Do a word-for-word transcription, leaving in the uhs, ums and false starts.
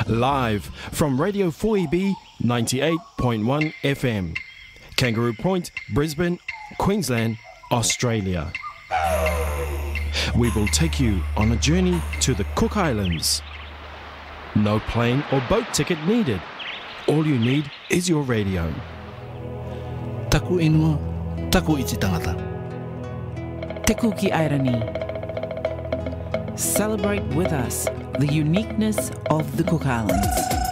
Live from Radio four E B ninety-eight point one F M, Kangaroo Point, Brisbane, Queensland, Australia. We will take you on a journey to the Cook Islands. No plane or boat ticket needed. All you need is your radio. Taku inua, taku iti tangata. Te Kuki Airani. Celebrate with us the uniqueness of the Cook Islands.